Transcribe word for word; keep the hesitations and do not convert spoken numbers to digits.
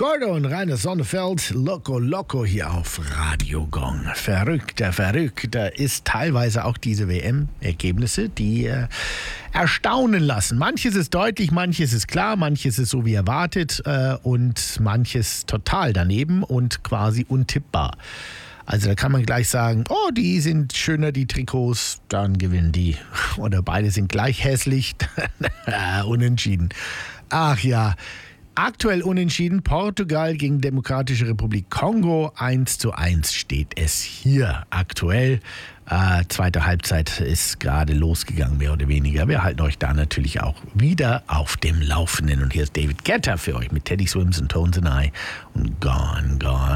Gordo und Rainer Sonnefeld, Loco Loco hier auf Radio Gong. Verrückter, verrückter ist teilweise auch diese W M-Ergebnisse, die äh, erstaunen lassen. Manches ist deutlich, manches ist klar, manches ist so wie erwartet äh, und manches total daneben und quasi untippbar. Also da kann man gleich sagen, oh, die sind schöner, die Trikots, dann gewinnen die. Oder beide sind gleich hässlich, unentschieden. Ach ja, aktuell unentschieden, Portugal gegen Demokratische Republik Kongo, eins zu eins steht es hier aktuell. Äh, zweite Halbzeit ist gerade losgegangen, mehr oder weniger. Wir halten euch da natürlich auch wieder auf dem Laufenden. Und hier ist David Guetta für euch mit Teddy Swims und Tones and I und Gone, Gone.